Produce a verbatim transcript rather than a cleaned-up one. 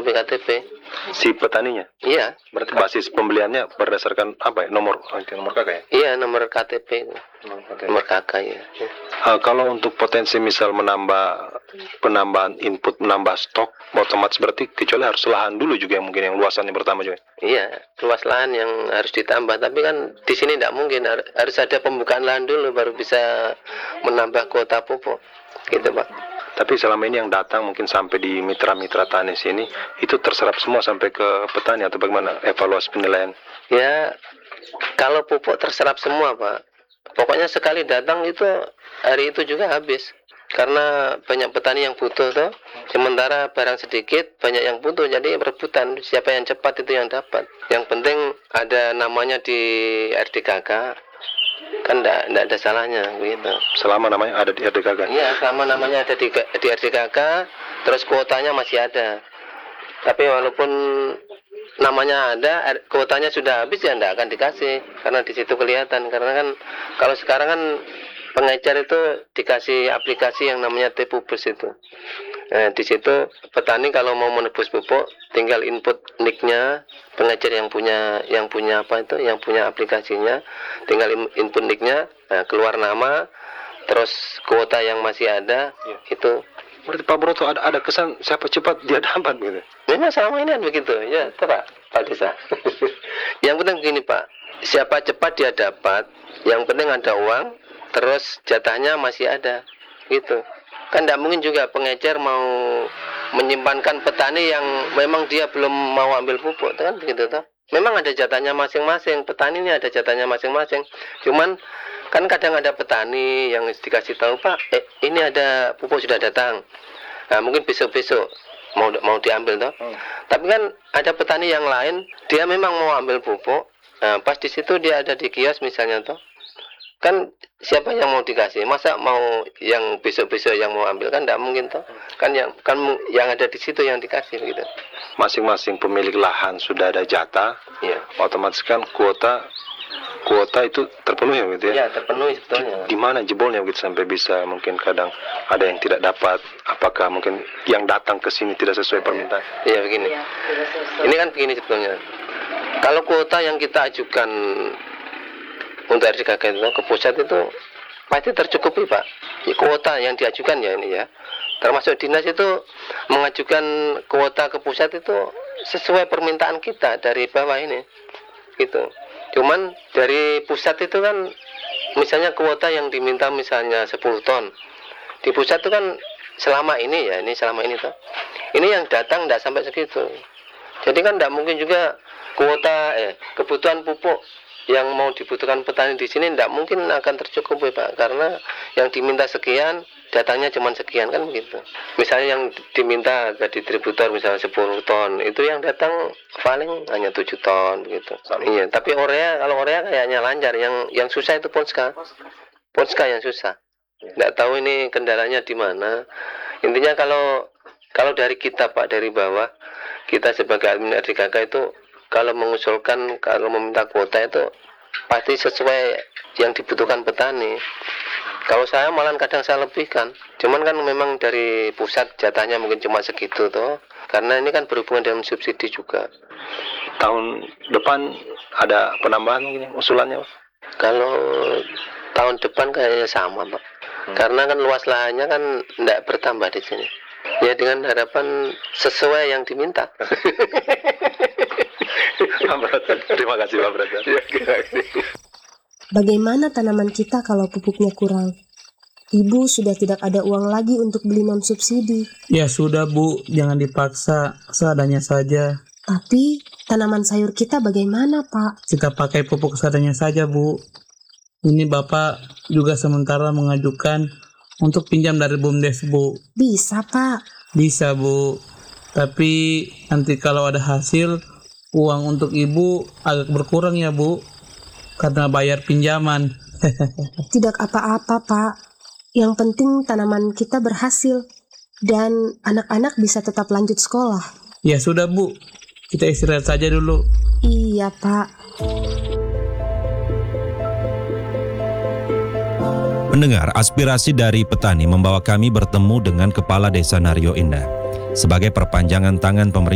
fotokopi K T P. Si petaninya? Iya. Berarti basis pembeliannya berdasarkan apa ya? Nomor nomor K K ya? Iya, nomor K T P. Nomor K T P. Nomor K K ya. Uh, kalau untuk potensi misal menambah penambahan input, menambah stok, otomatis berarti kecuali harus lahan dulu juga yang mungkin yang luasannya pertama juga. Iya, luas lahan yang harus ditambah. Tapi kan di sini tidak mungkin, harus ada pembukaan lahan dulu baru bisa menambah kuota pupuk, gitu Pak. Tapi selama ini yang datang mungkin sampai di mitra-mitra tani sini itu terserap semua sampai ke petani atau bagaimana evaluasi penilaian? Ya, kalau pupuk terserap semua Pak. Pokoknya sekali datang itu hari itu juga habis. Karena banyak petani yang butuh tuh, sementara barang sedikit banyak yang butuh, jadi rebutan siapa yang cepat itu yang dapat. Yang penting ada namanya di R D K K, kan enggak ada salahnya gitu. Selama namanya ada di R D K K? Iya, selama namanya ada di, di R D K K, terus kuotanya masih ada. Tapi walaupun namanya ada, kuotanya sudah habis ya enggak akan dikasih, karena di situ kelihatan. Karena kan kalau sekarang kan pengecer itu dikasih aplikasi yang namanya T-Pupus itu. Nah, di situ petani kalau mau menebus pupuk tinggal input nicknya, pengecer yang punya yang punya apa itu, yang punya aplikasinya, tinggal input nicknya, nah, keluar nama, terus kuota yang masih ada, ya. Itu. Berarti Pak Broto ada ada kesan siapa cepat dia dapat gitu. Memang selama ini kan begitu, ya, Pak Pak Desa. Yang penting begini Pak, siapa cepat dia dapat, yang penting ada uang. Terus jatahnya masih ada, gitu. Kan tidak mungkin juga pengecer mau menyimpankan petani yang memang dia belum mau ambil pupuk, kan begitu toh. Memang ada jatahnya masing-masing, petani ini ada jatahnya masing-masing. Cuman kan kadang ada petani yang dikasih tahu Pak, eh, ini ada pupuk sudah datang. Nah, mungkin besok-besok mau mau diambil toh. Hmm. Tapi kan ada petani yang lain, dia memang mau ambil pupuk. Nah, pas di situ dia ada di kios misalnya toh. Kan siapa yang mau dikasih? Masa mau yang besok-besok yang mau ambil, kan tidak mungkin toh. Kan yang kan yang ada di situ yang dikasih gitu. Masing-masing pemilik lahan sudah ada jatah, ya. Otomatis kan kuota kuota itu terpenuhi gitu ya? Ya, terpenuhi sebetulnya. Di mana jebolnya gitu sampai bisa mungkin kadang ada yang tidak dapat? Apakah mungkin yang datang ke sini tidak sesuai permintaan? Iya begini. Ya, ini kan begini sebetulnya. Kalau kuota yang kita ajukan untuk R D K K itu ke pusat itu pasti tercukupi Pak. Kuota yang diajukan ya ini ya. Termasuk dinas itu mengajukan kuota ke pusat itu sesuai permintaan kita dari bawah ini. Gitu. Cuman dari pusat itu kan misalnya kuota yang diminta misalnya sepuluh ton. Di pusat itu kan selama ini ya, ini selama ini tuh. Ini yang datang tidak sampai segitu. Jadi kan tidak mungkin juga kuota eh kebutuhan pupuk yang mau dibutuhkan petani di sini tidak mungkin akan tercukupi Pak, karena yang diminta sekian, datangnya cuma sekian, kan begitu. Misalnya yang diminta ke distributor misalnya sepuluh ton, itu yang datang paling hanya tujuh ton begitu. Iya, tapi urea, kalau urea kayaknya lancar, yang yang susah itu Ponska. Ponska yang susah. Tidak tahu ini kendalanya di mana. Intinya kalau kalau dari kita Pak, dari bawah, kita sebagai admin R D K K itu kalau mengusulkan, kalau meminta kuota itu pasti sesuai yang dibutuhkan petani. Kalau saya malah kadang saya lebihkan. Cuman kan memang dari pusat jatahnya mungkin cuma segitu toh. Karena ini kan berhubungan dengan subsidi juga. Tahun depan ada penambahan mungkin usulannya Pak? Kalau tahun depan kayaknya sama Pak. Hmm. Karena kan luas lahannya kan tidak bertambah di sini. Ya dengan harapan sesuai yang diminta. Terima kasih Pak Brata. Bagaimana tanaman kita kalau pupuknya kurang? Ibu sudah tidak ada uang lagi untuk beli non subsidi. Ya sudah Bu, jangan dipaksa, seadanya saja. Tapi tanaman sayur kita bagaimana Pak? Kita pakai pupuk seadanya saja Bu. Ini Bapak juga sementara mengajukan untuk pinjam dari BUMDes Bu. Bisa Pak? Bisa Bu, tapi nanti kalau ada hasil, uang untuk Ibu agak berkurang ya Bu, karena bayar pinjaman. Tidak apa-apa Pak, yang penting tanaman kita berhasil dan anak-anak bisa tetap lanjut sekolah. Ya sudah Bu, kita istirahat saja dulu. Iya Pak. Mendengar aspirasi dari petani membawa kami bertemu dengan Kepala Desa Naryo Indah sebagai perpanjangan tangan pemerintah